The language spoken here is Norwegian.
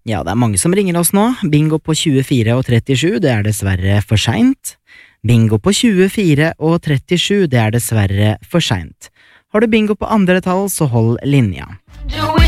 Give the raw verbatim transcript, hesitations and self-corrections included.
Ja, det er mange som ringer oss nå. Bingo på tjuefire og trettisju, det er dessverre for sent. Bingo på tjuefire og trettisju, det er dessverre for sent. Har du bingo på andre tall, så hold linja.